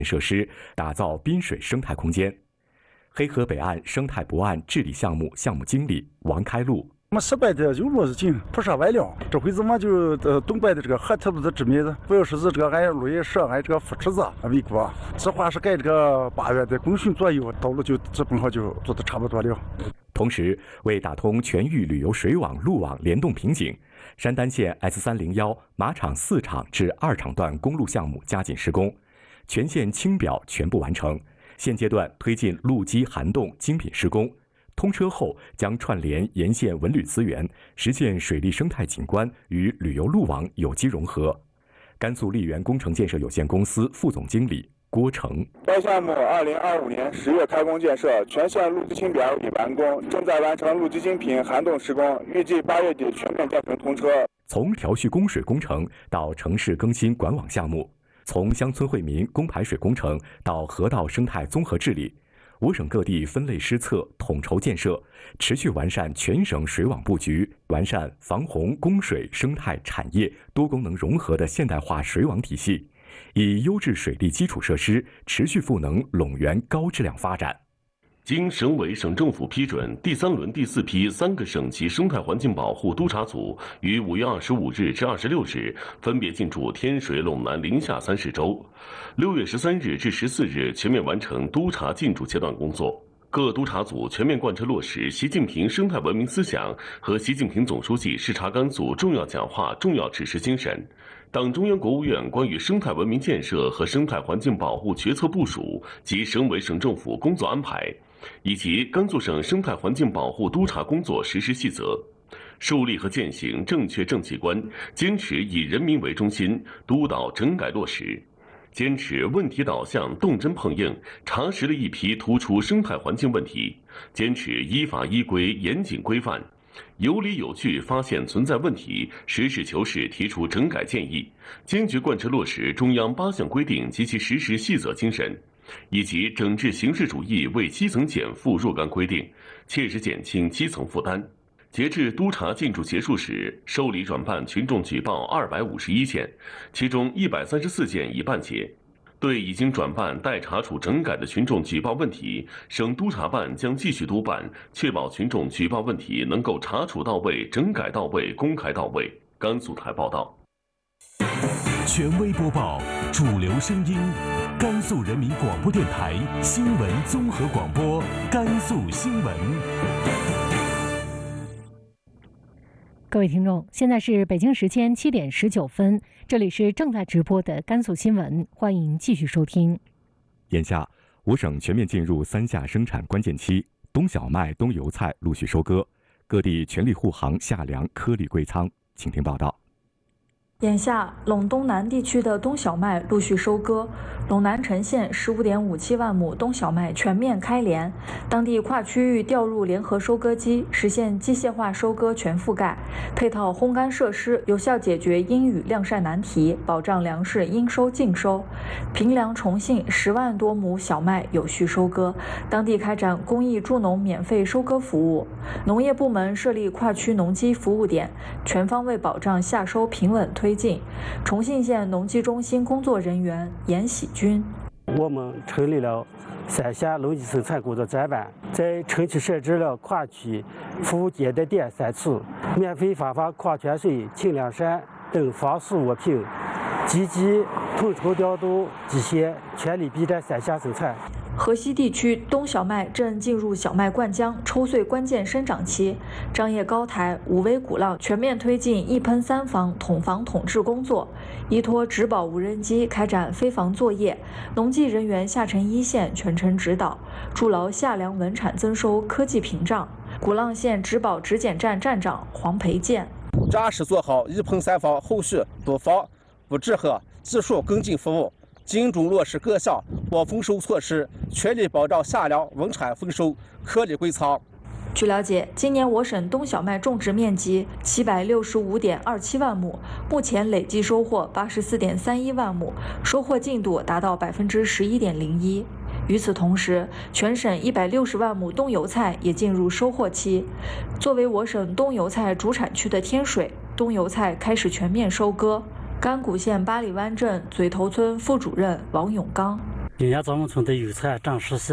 设施，打造滨水生态空间。黑河北岸生态博岸治理项目项目经理王开路。 我们西边的有路是井，不是外梁。这回子嘛就东边的这个河头子治面子，主要是这个按路业社按这个扶持子为国。计划是盖这个8月的供汛左右，道路就基本上就做得差不多了。 同时，为打通全域旅游水网、路网联动瓶颈，山丹县 S301马场4场至2场段公路项目加紧施工，全线清表全部完成。现阶段推进路基涵洞精品施工。通车后将串联沿线文旅资源，实现水利生态景观与旅游路网有机融合。甘肃溧源工程建设有限公司副总经理郭成： 该项目2025年10月开工建设，全线路基清表已完工，正在完成路基精品涵洞施工，预计8月底全面建成通车。 从调蓄供水工程到城市更新管网项目，从乡村惠民供排水工程到河道生态综合治理。我省各地分类施策，统筹建设，持续完善全省水网布局，完善防洪、供水、生态、产业多功能融合的现代化水网体系，以优质水利基础设施持续赋能陇源高质量发展。 经省委省政府批准，第3轮第4批3个省级生态环境保护督察组于5月25日至26日分别进驻天水、陇南、临夏3市州，6月13日至14日全面完成督察进驻阶段工作。各督察组全面贯彻落实习近平生态文明思想和习近平总书记视察甘肃重要讲话重要指示精神，党中央、国务院关于生态文明建设和生态环境保护决策部署及省委省政府工作安排，以及甘肃省生态环境保护督察工作实施细则，树立和践行正确政绩观，坚持以人民为中心，督导整改落实，坚持问题导向、动真碰硬，查实了一批突出生态环境问题，坚持依法依规、严谨规范，有理有据发现存在问题，实事求是提出整改建议，坚决贯彻落实中央8项规定及其实施细则精神，以及整治形式主义为基层减负若干规定，切实减轻基层负担。截至督察进驻结束时，受理转办群众举报251件，其中134件已办结。对已经转办待查处整改的群众举报问题，省督察办将继续督办，确保群众举报问题能够查处到位、整改到位、公开到位。甘肃台报道。 权威播报，主流声音，甘肃人民广播电台新闻综合广播，甘肃新闻。 各位听众，现在是北京时间7点19分，这里是正在直播的甘肃新闻，欢迎继续收听。 眼下，我省全面进入3夏生产关键期，冬小麦、冬油菜陆续收割，各地全力护航夏粮颗粒归仓。请听报道。 眼下，陇东南地区的冬小麦陆续收割，陇南陈县15.57万亩冬小麦全面开镰，当地跨区域调入联合收割机，实现机械化收割全覆盖，配套烘干设施有效解决阴雨晾晒难题，保障粮食应收尽收。平凉重信10万多亩小麦有序收割，当地开展公益助农免费收割服务，农业部门设立跨区农机服务点，全方位保障夏收平稳推进。重信县农机中心工作人员严喜军： 我们成立了3夏农机生产工作专班，在城区设置了跨区服务接待点3处，免费发放矿泉水、清凉扇等防暑物品，积极统筹调度机械，全力避战3夏生产。 河西地区冬小麦正进入小麦灌浆、抽穗关键生长期，张掖高台、武威鼓浪全面推进一喷3防统治治工作，依托植保无人机开展飞防作业，农技人员下沉一线全程指导，筑牢夏粮稳产增收科技屏障。鼓浪县植保质检站站长黄培建： 扎实做好一喷3防后续补防、补治和技术跟进服务，精准落实各项保丰收措施，全力保障夏粮稳产丰收、颗粒归仓。 据了解，今年我省冬小麦种植面积765.27万亩，目前累计收获84.31万亩，收获进度达到11.01%。与此同时，全省160万亩冬油菜也进入收获期。作为我省冬油菜主产区的天水，冬油菜开始全面收割。甘谷县八里湾镇嘴头村副主任王永刚： 今年咱们村的有菜涨14